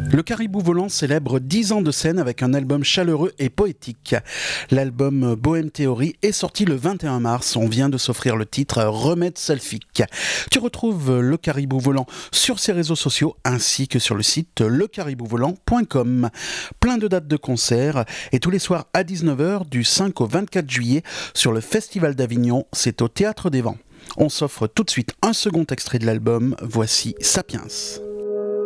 Le Caribou Volant célèbre 10 ans de scène avec un album chaleureux et poétique. L'album Bohème Théorie est sorti le 21 mars. On vient de s'offrir le titre Remède Selfique. Tu retrouves Le Caribou Volant sur ses réseaux sociaux ainsi que sur le site lecariboutvolant.com. Plein de dates de concerts et tous les soirs à 19h du 5 au 24 juillet sur le Festival d'Avignon, c'est au Théâtre des Vents. On s'offre tout de suite un second extrait de l'album, voici Sapiens.